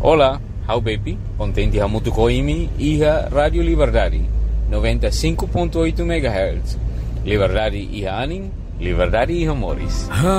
Olá, how baby, contente a muito coimi e a Rádio Liberdade, 95.8 MHz. Liberdade e anin, liberdade e amores.